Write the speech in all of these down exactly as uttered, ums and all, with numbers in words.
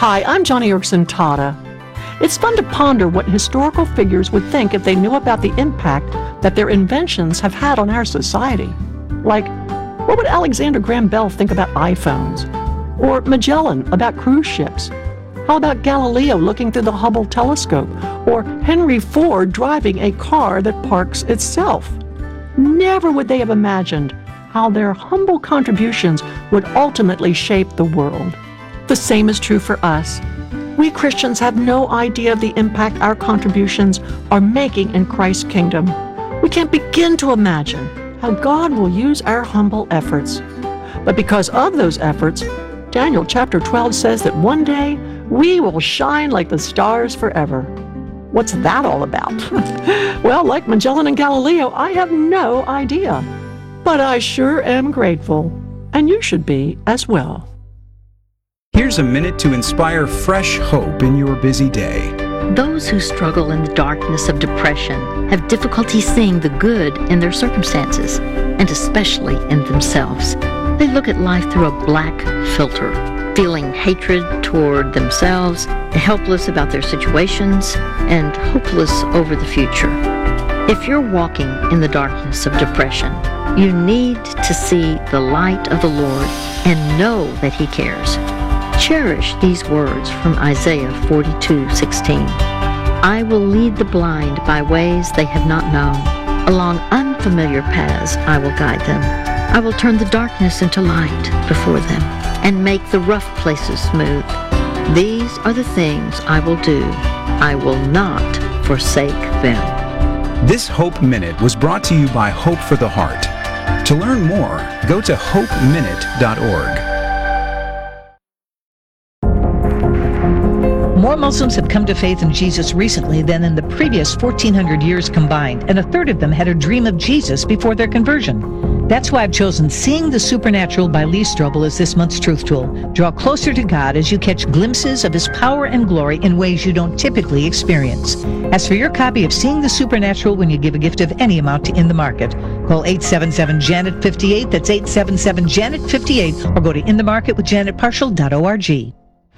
Hi, I'm Johnny Erickson Tata. It's fun to ponder what historical figures would think if they knew about the impact that their inventions have had on our society. Like, what would Alexander Graham Bell think about iPhones? Or Magellan about cruise ships? How about Galileo looking through the Hubble telescope? Or Henry Ford driving a car that parks itself? Never would they have imagined how their humble contributions would ultimately shape the world. The same is true for us. We Christians have no idea of the impact our contributions are making in Christ's kingdom. We can't begin to imagine how God will use our humble efforts. But because of those efforts, Daniel chapter twelve says that one day we will shine like the stars forever. What's that all about? Well, like Magellan and Galileo, I have no idea. But I sure am grateful, and you should be as well. Here's a minute to inspire fresh hope in your busy day. Those who struggle in the darkness of depression have difficulty seeing the good in their circumstances, and especially in themselves. They look at life through a black filter, feeling hatred toward themselves, helpless about their situations, and hopeless over the future. If you're walking in the darkness of depression, you need to see the light of the Lord and know that He cares. Cherish these words from Isaiah forty-two sixteen. I will lead the blind by ways they have not known. Along unfamiliar paths I will guide them. I will turn the darkness into light before them and make the rough places smooth. These are the things I will do. I will not forsake them. This Hope Minute was brought to you by Hope for the Heart. To learn more, go to hope minute dot org. More Muslims have come to faith in Jesus recently than in the previous fourteen hundred years combined, and a third of them had a dream of Jesus before their conversion. That's why I've chosen Seeing the Supernatural by Lee Strobel as this month's Truth Tool. Draw closer to God as you catch glimpses of His power and glory in ways you don't typically experience. As for your copy of Seeing the Supernatural when you give a gift of any amount to In the Market, call eight seven seven, Janet fifty-eight, that's eight seven seven, Janet fifty-eight, or go to in the market with janet partial dot org.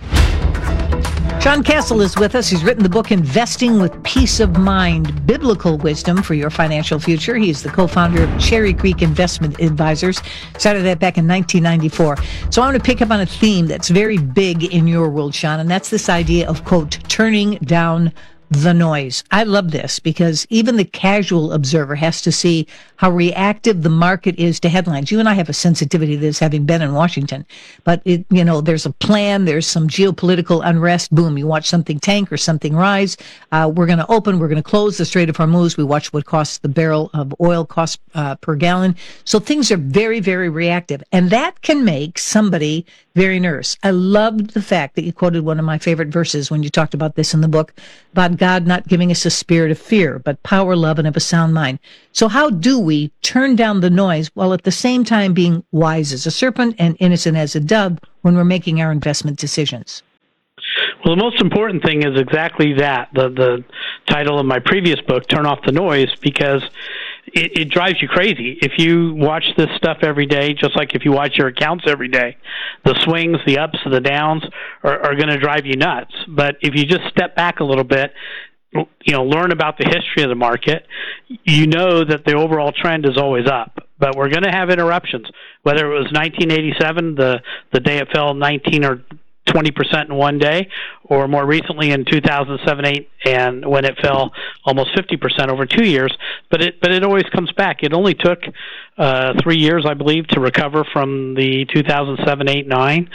John Castle is with us. He's written the book Investing with Peace of Mind, Biblical Wisdom for Your Financial Future. He's the co-founder of Cherry Creek Investment Advisors. Started that back in nineteen ninety-four. So I want to pick up on a theme that's very big in your world, Sean, and that's this idea of, quote, turning down the noise. I love this because even the casual observer has to see how reactive the market is to headlines. You and I have a sensitivity to this, having been in Washington. But, it, you know, there's a plan, there's some geopolitical unrest, boom, you watch something tank or something rise. Uh, we're going to open, we're going to close the Strait of Hormuz. We watch what costs the barrel of oil cost uh, per gallon. So things are very, very reactive. And that can make somebody very nervous. I loved the fact that you quoted one of my favorite verses when you talked about this in the book, about God not giving us a spirit of fear, but power, love, and of a sound mind. So how do we turn down the noise while at the same time being wise as a serpent and innocent as a dove when we're making our investment decisions? Well, the most important thing is exactly that, the the title of my previous book, Turn Off the Noise, because it, it drives you crazy. If you watch this stuff every day, just like if you watch your accounts every day, the swings, the ups, the downs are, are going to drive you nuts. But if you just step back a little bit, you know, learn about the history of the market, you know that the overall trend is always up. But we're going to have interruptions, whether it was nineteen eighty-seven, the, the day it fell nineteen or twenty percent in one day, or more recently in two thousand seven eight, and when it fell almost fifty percent over two years. But it but it always comes back. It only took uh, three years, I believe, to recover from the two thousand seven, eight, nine.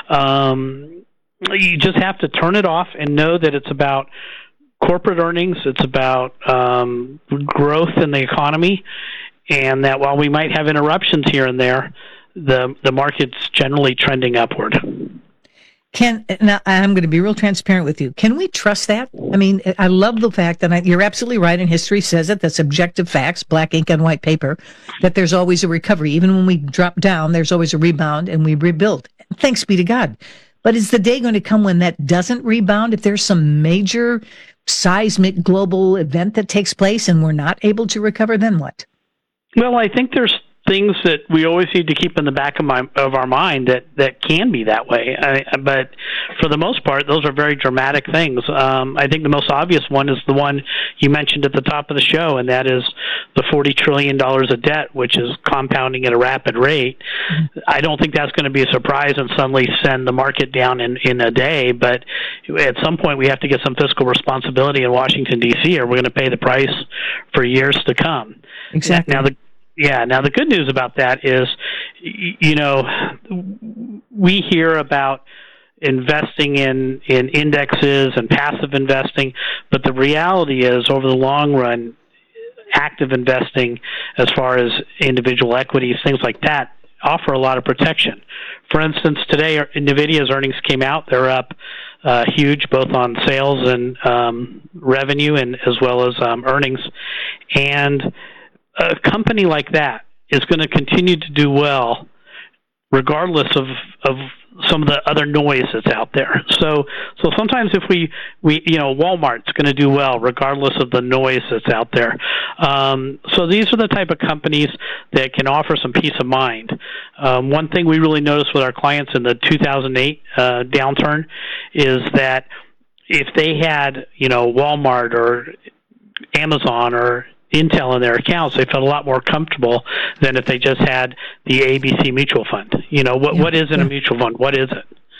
Um, you just have to turn it off and know that it's about corporate earnings. It's about um, growth in the economy, and that while we might have interruptions here and there, the the market's generally trending upward. Can now I'm going to be real transparent with you. Can we trust that? I mean, I love the fact that I, you're absolutely right, and history says it. That's objective facts, black ink on white paper, that there's always a recovery. Even when we drop down, there's always a rebound, and we rebuild. Thanks be to God. But is the day going to come when that doesn't rebound? If there's some major seismic global event that takes place and we're not able to recover, then what? Well, I think there's things that we always need to keep in the back of my of our mind that that can be that way. I, but for the most part, those are very dramatic things. Um, I think the most obvious one is the one you mentioned at the top of the show, and that is the forty trillion dollars of debt, which is compounding at a rapid rate. Mm-hmm. I don't think that's going to be a surprise and suddenly send the market down in, in a day, but at some point we have to get some fiscal responsibility in Washington, D C, or we're going to pay the price for years to come. Exactly. Now, the Yeah. Now, the good news about that is, you know, we hear about investing in, in indexes and passive investing, but the reality is, over the long run, active investing, as far as individual equities, things like that, offer a lot of protection. For instance, today, NVIDIA's earnings came out. They're up uh, huge, both on sales and um, revenue, and as well as um, earnings. And a company like that is going to continue to do well regardless of, of some of the other noise that's out there. So so sometimes if we, we you know, Walmart's going to do well regardless of the noise that's out there. Um, so these are the type of companies that can offer some peace of mind. Um, one thing we really noticed with our clients in the two thousand eight uh, downturn is that if they had, you know, Walmart or Amazon or Intel in their accounts, they felt a lot more comfortable than if they just had the A B C mutual fund. You know, what yeah, what is in yeah. a mutual fund? What is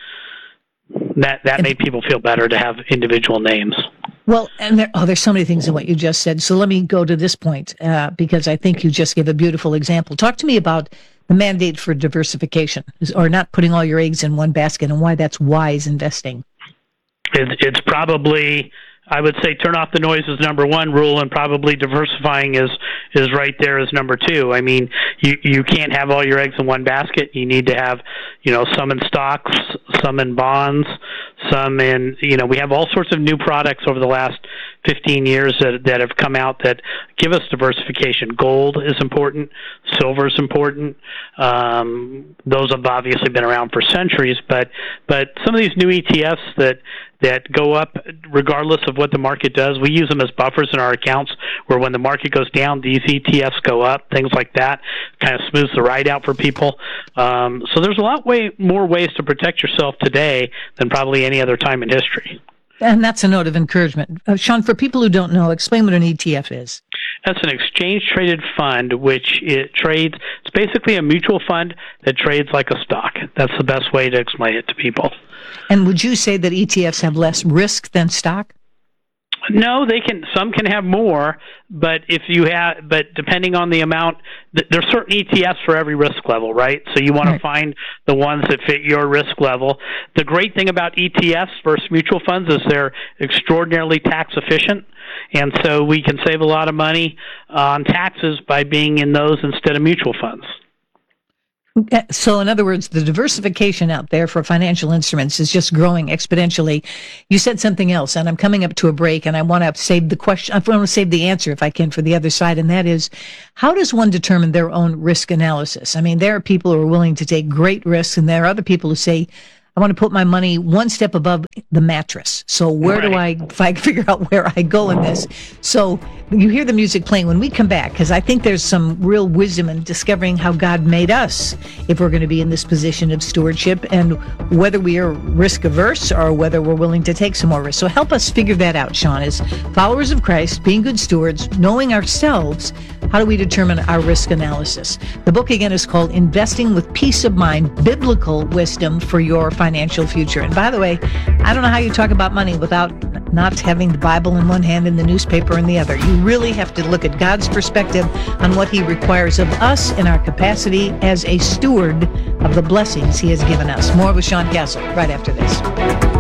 it? That that made people feel better to have individual names. Well, and there, oh, there's so many things in what you just said. So let me go to this point, uh, because I think you just gave a beautiful example. Talk to me about the mandate for diversification, or not putting all your eggs in one basket, and why that's wise investing. It, it's probably, I would say, turn off the noise is number one rule, and probably diversifying is is right there as number two. I mean, you you can't have all your eggs in one basket. You need to have, you know, some in stocks, some in bonds, some in, you know, we have all sorts of new products over the last fifteen years that that have come out that give us diversification. Gold is important. Silver is important. Um, those have obviously been around for centuries, but but some of these new E T Fs that that go up regardless of what the market does, we use them as buffers in our accounts, where when the market goes down, these E T Fs go up, things like that, kind of smooths the ride out for people. Um, so there's a lot way more ways to protect yourself today than probably any other time in history. And that's a note of encouragement. Uh, Sean, for people who don't know, explain what an E T F is. That's an exchange-traded fund, which it trades. It's basically a mutual fund that trades like a stock. That's the best way to explain it to people. And would you say that E T Fs have less risk than stock? No, they can. Some can have more, but if you have, but depending on the amount, th- there's certain E T Fs for every risk level, right? So you want Right. to find the ones that fit your risk level. The great thing about E T Fs versus mutual funds is they're extraordinarily tax efficient, and so we can save a lot of money on taxes by being in those instead of mutual funds. So, in other words, the diversification out there for financial instruments is just growing exponentially. You said something else, and I'm coming up to a break, and I want to save the question. I want to save the answer, if I can, for the other side, and that is, how does one determine their own risk analysis? I mean, there are people who are willing to take great risks, and there are other people who say, I want to put my money one step above the mattress. So where do I, if I figure out where I go in this? So you hear the music playing when we come back, because I think there's some real wisdom in discovering how God made us if we're going to be in this position of stewardship, and whether we are risk averse or whether we're willing to take some more risk. So help us figure that out, Sean, as followers of Christ, being good stewards, knowing ourselves. How do we determine our risk analysis? The book again is called Investing with Peace of Mind, Biblical Wisdom for Your Financial Future. And by the way, I don't know how you talk about money without not having the Bible in one hand and the newspaper in the other. You really have to look at God's perspective on what He requires of us in our capacity as a steward of the blessings He has given us. More with Sean Castle right after this.